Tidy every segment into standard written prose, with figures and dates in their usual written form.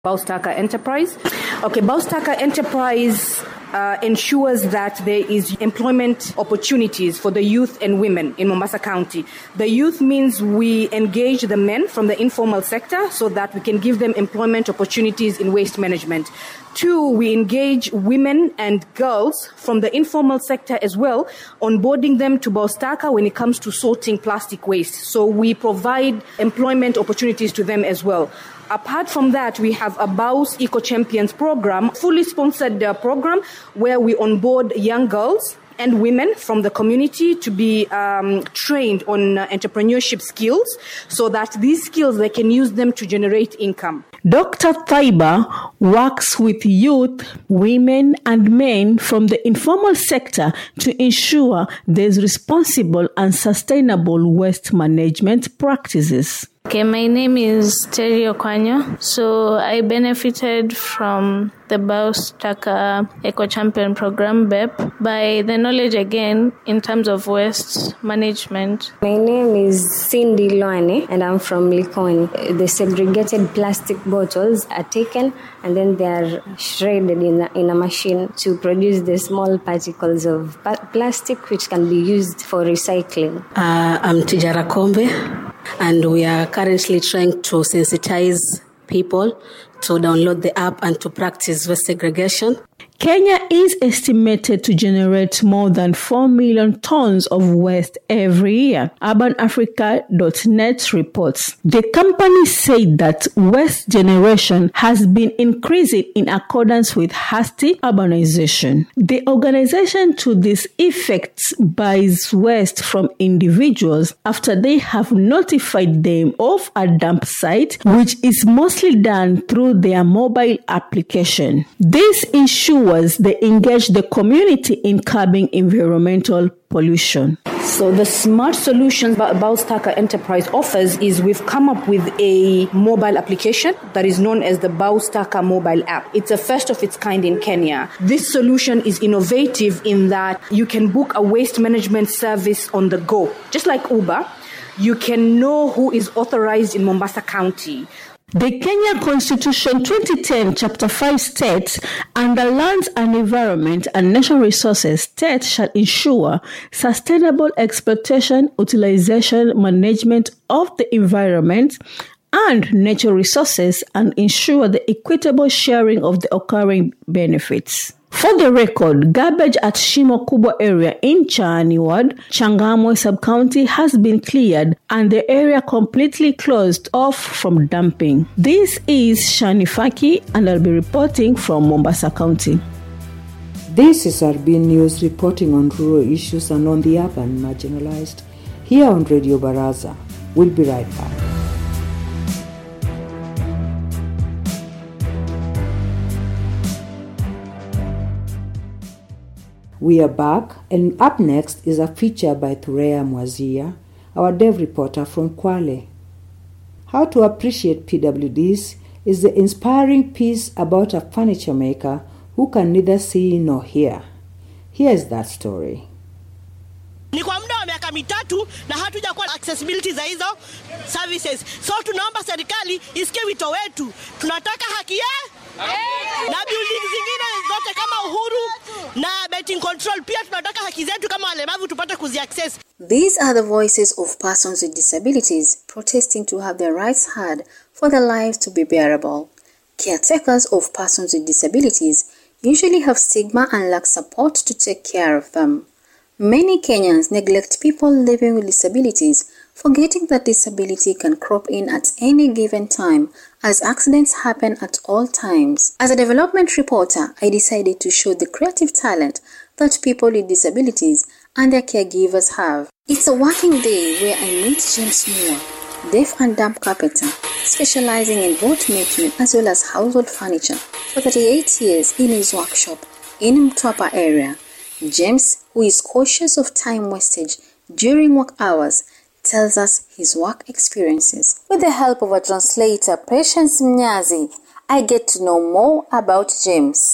Baustaka Enterprise. Okay, Baustaka Enterprise ensures that there is employment opportunities for the youth and women in Mombasa County. The youth means we engage the men from the informal sector so that we can give them employment opportunities in waste management. 2, we engage women and girls from the informal sector as well, onboarding them to Baustaka when it comes to sorting plastic waste. So we provide employment opportunities to them as well. Apart from that, we have a BAUS Eco Champions program, fully sponsored program where we onboard young girls and women from the community to be trained on entrepreneurship skills so that these skills, they can use them to generate income. Dr. Thaiba works with youth, women, and men from the informal sector to ensure there's responsible and sustainable waste management practices. Okay, my name is Terry Okwanyo. So I benefited from the Baustaka Eco Champion Program, BEP, by the knowledge again in terms of waste management. My name is Cindy Loane and I'm from Likoni. The segregated plastic bottles are taken and then they are shredded in a machine to produce the small particles of plastic which can be used for recycling. I'm Tijara Kombe. And we are currently trying to sensitize people to download the app and to practice waste segregation. Kenya is estimated to generate more than 4 million tons of waste every year. UrbanAfrica.net reports. The company said that waste generation has been increasing in accordance with hasty urbanization. The organization to this effect buys waste from individuals after they have notified them of a dump site, which is mostly done through their mobile application. This ensures they engage the community in curbing environmental pollution. So the smart solutions Baustaka Enterprise offers is we've come up with a mobile application that is known as the Baustaka mobile app. It's a first of its kind in Kenya. This solution is innovative in that you can book a waste management service on the go. Just like Uber, you can know who is authorized in Mombasa County. The Kenya Constitution 2010 Chapter 5 states, under lands and environment and natural resources, states shall ensure sustainable exploitation, utilization, management of the environment and natural resources and ensure the equitable sharing of the occurring benefits. For the record, garbage at Shimo Kubwa area in Chaani Ward, Changamwe sub-county has been cleared and the area completely closed off from dumping. This is Shani Faki and I'll be reporting from Mombasa County. This is RB News reporting on rural issues and on the urban marginalized here on Radio Baraza. We'll be right back. We are back, and up next is a feature by Thurea Mwazia, our dev reporter from Kwale. How to Appreciate PWDs is the inspiring piece about a furniture maker who can neither see nor hear. Here's that story. Ni kwa muda wa miaka mitatu na hatujakuwa accessibility za hizo services. So tunaomba serikali isikie wito wetu. Tunataka haki na building zingine zote kama Uhuru na betting control pia tunataka haki zetu kama walemavu tupate kuziaccess. These are the voices of persons with disabilities protesting to have their rights heard for their lives to be bearable. Caretakers of persons with disabilities usually have stigma and lack support to take care of them. Many Kenyans neglect people living with disabilities, forgetting that disability can crop in at any given time as accidents happen at all times. As a development reporter, I decided to show the creative talent that people with disabilities and their caregivers have. It's a working day where I meet James Moore, deaf and dumb carpenter, specializing in boat making as well as household furniture for 38 years in his workshop in Mtwapa area. James, who is cautious of time wastage during work hours, tells us his work experiences. With the help of a translator, Patience Mnyazi, I get to know more about James.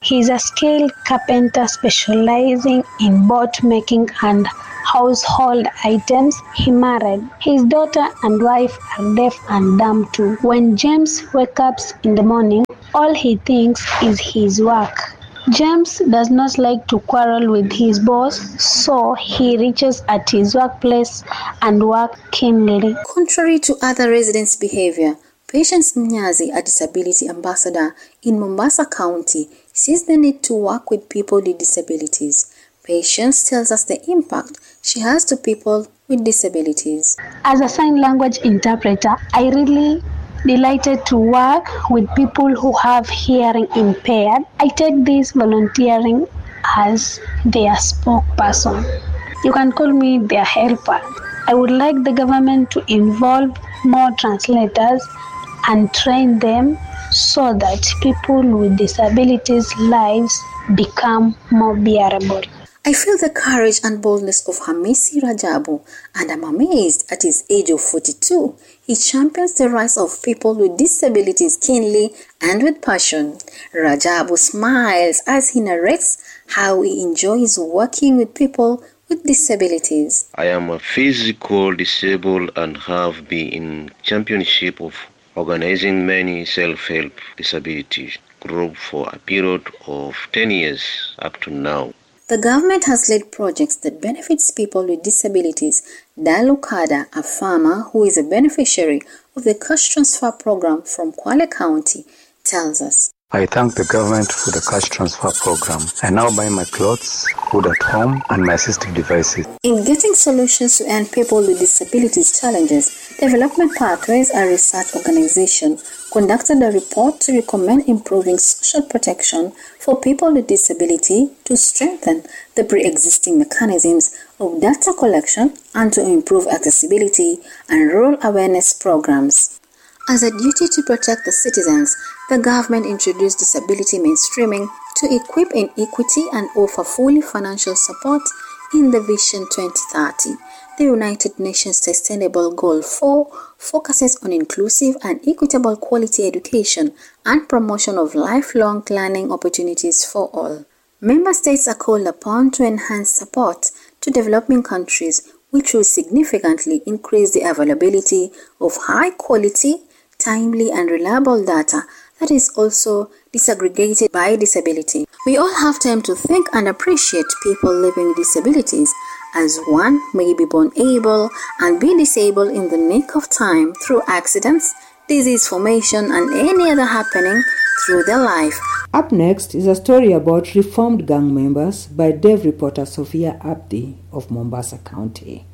He's a skilled carpenter specializing in boat making and household items. He married. His daughter and wife are deaf and dumb too. When James wakes up in the morning, all he thinks is his work. James does not like to quarrel with his boss, so he reaches at his workplace and works keenly. Contrary to other residents' behavior, Patience Mnyazi, a disability ambassador in Mombasa County, sees the need to work with people with disabilities. Patience tells us the impact she has to people with disabilities. As a sign language interpreter, I really delighted to work with people who have hearing impaired. I take this volunteering as their spokesperson. You can call me their helper. I would like the government to involve more translators and train them so that people with disabilities' lives become more bearable. I feel the courage and boldness of Hamisi Rajabu, and I'm amazed at his age of 42. He champions the rights of people with disabilities keenly and with passion. Rajabu smiles as he narrates how he enjoys working with people with disabilities. I am a physical disabled and have been in championship of organizing many self-help disability groups for a period of 10 years up to now. The government has led projects that benefits people with disabilities. Dalu Kada, a farmer who is a beneficiary of the cash transfer program from Kwale County, tells us. I thank the government for the cash transfer program. I now buy my clothes, food at home, and my assistive devices. In getting solutions to end people with disabilities challenges, Development Pathways, a research organization, conducted a report to recommend improving social protection for people with disability to strengthen the pre-existing mechanisms of data collection and to improve accessibility and rural awareness programs. As a duty to protect the citizens, the government introduced disability mainstreaming to equip in equity and offer fully financial support in the Vision 2030. The United Nations Sustainable Goal 4 focuses on inclusive and equitable quality education and promotion of lifelong learning opportunities for all. Member states are called upon to enhance support to developing countries, which will significantly increase the availability of high-quality, timely and reliable data that is also disaggregated by disability. We all have time to think and appreciate people living with disabilities, as one may be born able and be disabled in the nick of time through accidents, disease formation and any other happening through their life. Up next is a story about reformed gang members by Dev reporter Sophia Abdi of Mombasa County.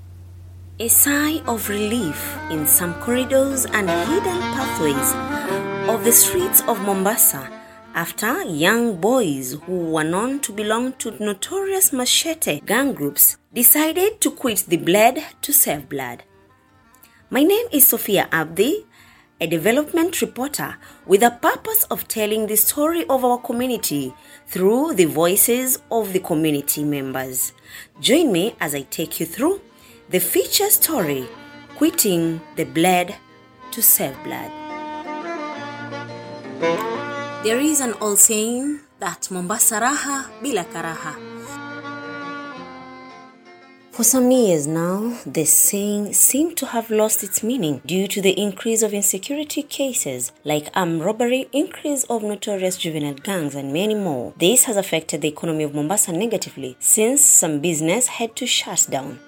A sigh of relief in some corridors and hidden pathways of the streets of Mombasa after young boys who were known to belong to notorious machete gang groups decided to quit the blood to save blood. My name is Sophia Abdi, a development reporter with the purpose of telling the story of our community through the voices of the community members. Join me as I take you through the feature story, Quitting the Blood to Save Blood. There is an old saying that Mombasa raha bila karaha. For some years now, this saying seemed to have lost its meaning due to the increase of insecurity cases like armed robbery, increase of notorious juvenile gangs, and many more. This has affected the economy of Mombasa negatively since some business had to shut down.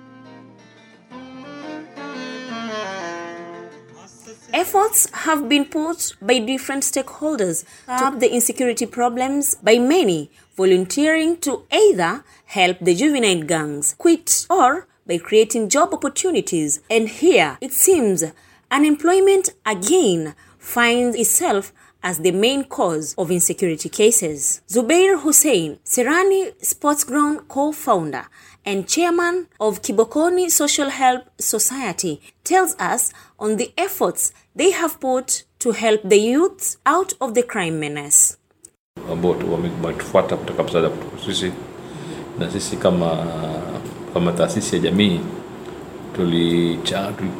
Efforts have been put by different stakeholders to curb the insecurity problems by many volunteering to either help the juvenile gangs quit or by creating job opportunities. And here it seems unemployment again finds itself as the main cause of insecurity cases. Zubair Hussein, Serani Sports Ground co-founder and chairman of Kibokoni Social Help Society, tells us on the efforts they have put to help the youths out of the crime menace. Ambao wametufuata kutoka msaada kutoka sisi, na sisi kama taasisi ya jamii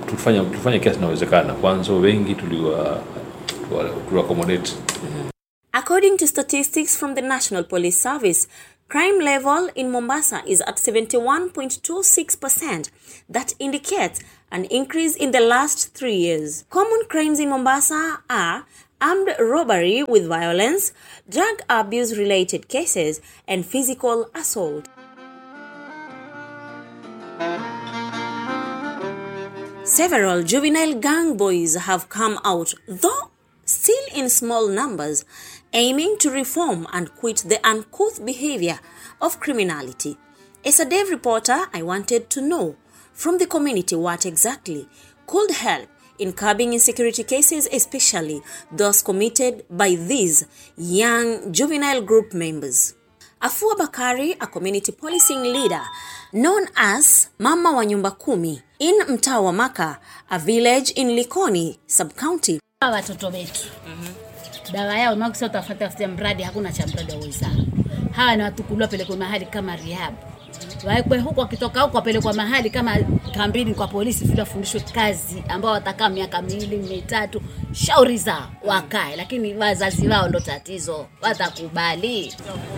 tulifanya kiasi kinachowezekana. Kwanza wengi tuliwa accommodate. According to statistics from the National Police Service, crime level in Mombasa is at 71.26%. That indicates an increase in the last 3 years. Common crimes in Mombasa are armed robbery with violence, drug abuse-related cases, and physical assault. Several juvenile gang boys have come out, though still in small numbers, aiming to reform and quit the uncouth behavior of criminality. As a Dave reporter, I wanted to know from the community what exactly could help in curbing insecurity cases, especially those committed by these young juvenile group members. Afua Bakari, a community policing leader known as Mama wa Nyumba Kumi in mtaa wa Maka, a village in Likoni sub-county. Watoto wetu dawa yao makisa utafuta mradi, hakuna cha mradi wa wizara. Hawa ni watukuliwa pelekwa mahali kama rehab. Waekwe huko, wakitoka huko pelekwa mahali kama kambini kwa polisi, vile fundishwe kazi ambao watakaa miaka 2-3, shauri za wakae, lakini wazazi wao ndo tatizo, watakubali.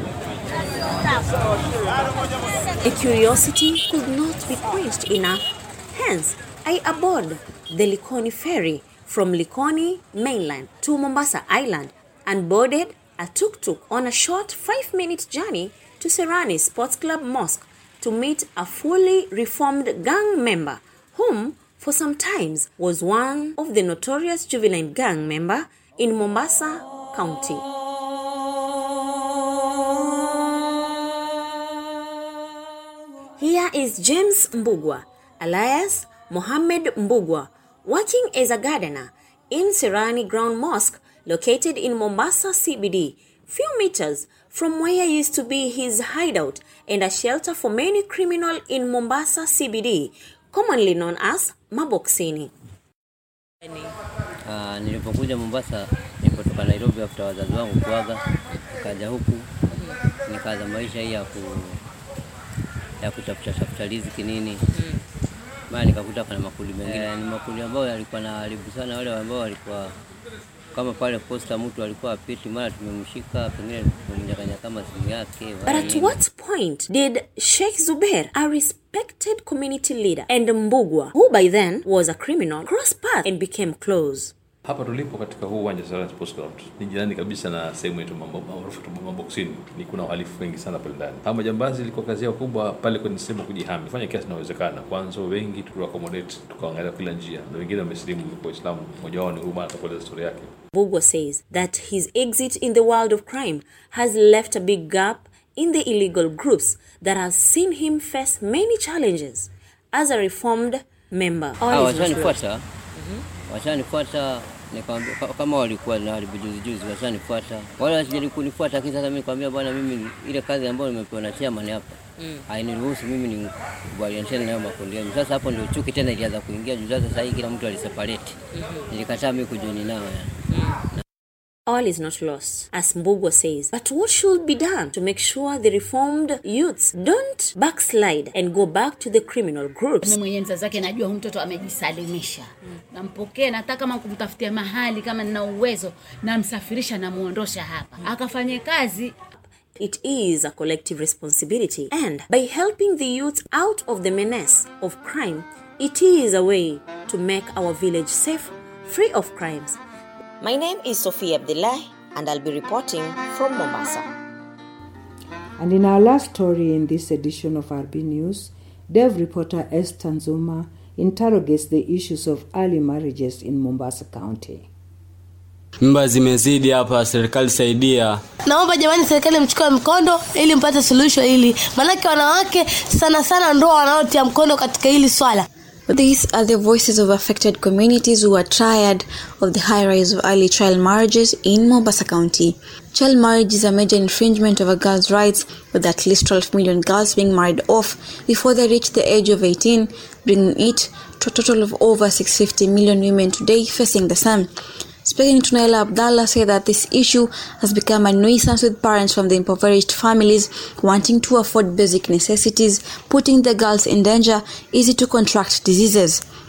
A curiosity could not be quenched enough. Hence, I aboard the Likoni ferry from Likoni mainland to Mombasa Island and boarded a tuk-tuk on a short 5-minute journey to Serani Sports Club Mosque to meet a fully reformed gang member whom for some times was one of the notorious juvenile gang member in Mombasa County. Here is James Mbugwa, alias Mohammed Mbugwa, working as a gardener in Serani Ground Mosque located in Mombasa CBD, few meters from where used to be his hideout and a shelter for many criminals in Mombasa CBD, commonly known as Maboksini. Nilipokuja Mombasa, nilipotoka Nairobi after wazazi wangu kuaga, nikaja huku nikaanza maisha hii ya kutafuta riziki nini. Mara nikakuta kuna makundi mengine, ni makundi ambayo yalikuwa na haribu sana, wale ambao walikuwa kama pale posta mtu alikuwa apiti, mara tumemshika, pengine tumemnyang'anya kama simu yake. But at what point did Sheikh Zubair, a respected community leader, and Mbugwa, who by then was a criminal, cross paths and became close? Hapa tulipo katika huu uwanja Serani Sports Club ni jirani kabisa na sehemu yetu Maboksini. Ni kuna wahalifu wengi sana pale ndani. Hawa majambazi ilikuwa kazi yao kubwa pale kwenye sehemu kujihami. Fanya kiasi inawezekana. Kwanza wengi tuliwaaccommodate, tukaangalia kila njia. Na wengine wamesilimu kwa Uislamu. Mmoja wao ni Umar, atakueleza story yake. Mbugwa says that his exit in the world of crime has left a big gap in the illegal groups that have seen him face many challenges as a reformed member. Wachanifuata nikamwambia kama walikuwa na haribu juzi wachanifuata. Wale wasijali kunifuata, lakini sasa mimi nikamwambia bwana, mimi ile kazi ambayo nimepewa na chairman hapa hainiruhusu mimi nikubaliane nayo makundi yangu. Sasa hapo ndio chuki tena ilianza kuingia juu. Sasa hii kila mtu aliseparate. Nilikataa mimi kujoin nao. All is not lost, as Mbugwa says. But what should be done to make sure the reformed youths don't backslide and go back to the criminal groups? Mimi mwenyewe mzazi wake najua mtoto amejisalimisha. Nampokea, nataka kama kumtafutia mahali kama nina uwezo, namsafirisha na muondosha hapa. Akafanye kazi. It is a collective responsibility, and by helping the youth out of the menace of crime, it is a way to make our village safe, free of crimes. My name is Sophia Abdullah, and I'll be reporting from Mombasa. And in our last story in this edition of RB News, Dev reporter Esther Nzuma interrogates the issues of early marriages in Mombasa County. Mimba zimezidi hapa, serikali saidia. Naomba jamani serikali mchukue mkondo ili mpate solution hili. Maana wanawake sana ndio wanaotia mkondo katika hili swala. These are the voices of affected communities who are tired of the high rise of early child marriages in Mombasa County. Child marriage is a major infringement of a girl's rights, with at least 12 million girls being married off before they reach the age of 18, bringing it to a total of over 650 million women today facing the same. Speaking to Naila Abdallah said that this issue has become a nuisance with parents from the impoverished families wanting to afford basic necessities, putting the girls in danger, easy to contract diseases.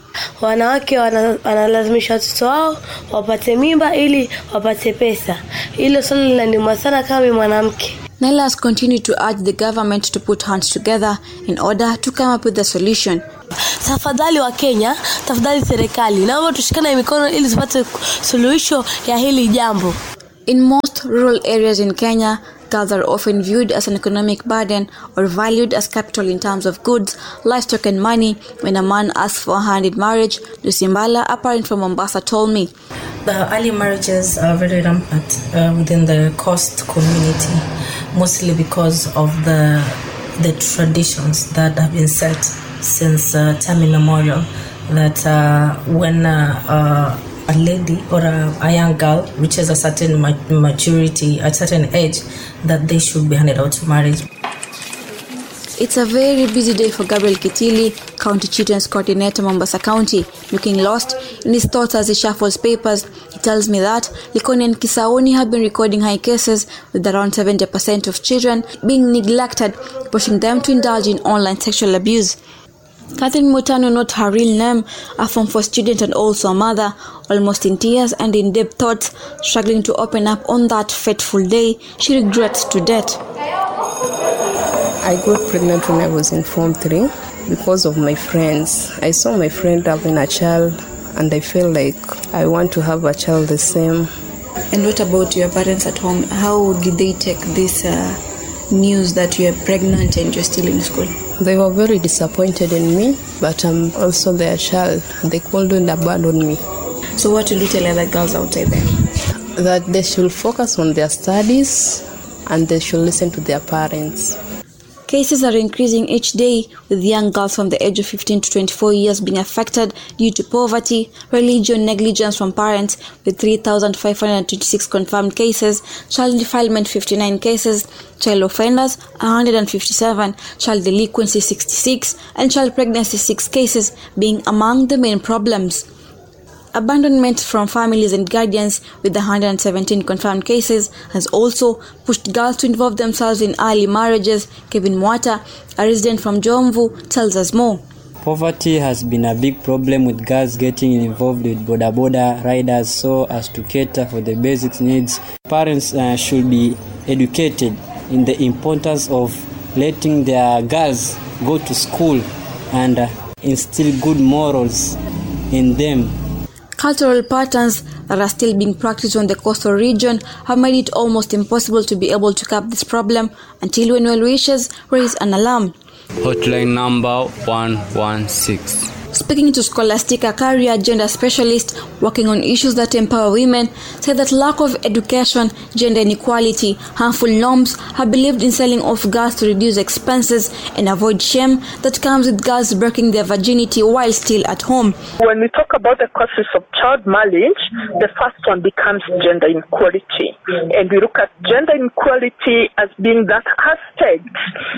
wanawake wanalazimisha watoto wao wapate mimba ili wapate pesa. Hilo swali linaniuma sana kama mwanamke. Naila has continued to urge the government to put hands together in order to come up with a solution. Tafadhali wa Kenya, tafadhali serikali, naomba tushikane mikono ili tupate suluhisho ya hili jambo. In most rural areas in Kenya, girls are often viewed as an economic burden or valued as capital in terms of goods, livestock and money when a man asks for a hand in marriage. Lucy Mbala, a parent from Mombasa, told me. The early marriages are very rampant within the Coast community, mostly because of the traditions that have been set since time immemorial, that when a lady or a young girl reaches a certain maturity, a certain age, that they should be handed out to marriage. It's a very busy day for Gabriel Kitili, County Children's Coordinator, Mombasa County. Looking lost in his thoughts as he shuffles papers, he tells me that Likoni and Kisauni have been recording high cases with around 70% of children being neglected, pushing them to indulge in online sexual abuse. Catherine Mutano, not her real name, a Form 4 student and also a mother, almost in tears and in deep thoughts, struggling to open up on that fateful day she regrets to death. I got pregnant when I was in Form 3 because of my friends. I saw my friend having a child and I felt like I want to have a child the same. And what about your parents at home? How did they take this news that you are pregnant and you're still in school? They were very disappointed in me, but I'm also their child. They couldn't abandon me. So what will you tell other girls outside there? That they should focus on their studies and they should listen to their parents. Cases are increasing each day, with young girls from the age of 15 to 24 years being affected due to poverty, religion, negligence from parents, with 3,526 confirmed cases, child defilement 59 cases, child offenders 157, child delinquency 66, and child pregnancy 6 cases being among the main problems. Abandonment from families and guardians with the 117 confirmed cases has also pushed girls to involve themselves in early marriages. Kevin Mwata, a resident from Jomvu, tells us more. Poverty has been a big problem with girls getting involved with boda riders so as to cater for the basic needs. Parents should be educated in the importance of letting their girls go to school and instill good morals in them. Cultural patterns that are still being practiced on the coastal region have made it almost impossible to be able to curb this problem until when well-wishers raise an alarm. Hotline number 116. Speaking to Scholastica, career gender specialist working on issues that empower women, said that lack of education, gender inequality, harmful norms have believed in selling off girls to reduce expenses and avoid shame that comes with girls breaking their virginity while still at home. When we talk about the causes of child marriage, the first one becomes gender inequality. And we look at gender inequality as being that aspect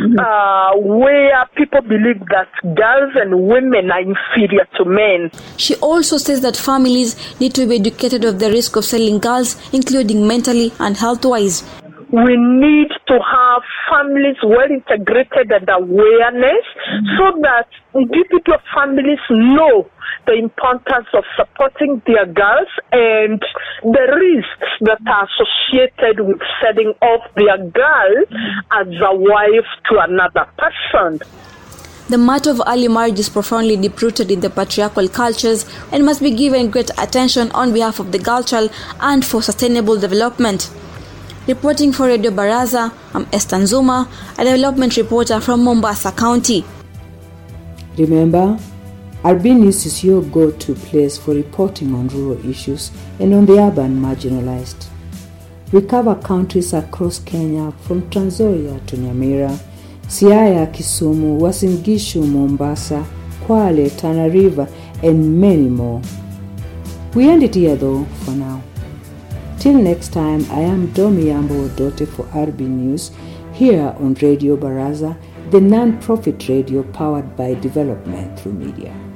where people believe that girls and women are inferior to men. She also says that families need to be educated of the risk of selling girls, including mentally and health-wise. We need to have families well integrated and awareness so that individual families know the importance of supporting their girls and the risks that are associated with selling off their girl as a wife to another person. The matter of early marriage is profoundly deep-rooted in the patriarchal cultures and must be given great attention on behalf of the girl child and for sustainable development. Reporting for Radio Baraza, I'm Esther Nzuma, a development reporter from Mombasa County. Remember, Arbinis is your go-to place for reporting on rural issues and on the urban marginalized. We cover counties across Kenya from Trans Nzoia to Nyamira, Siaya, Kisumu, Uasin Gishu, Mombasa, Kwale, Tana River, and many more. We end it here though for now. Till next time, I am Domi Yambo Odote for RB News here on Radio Baraza, the non-profit radio powered by development through media.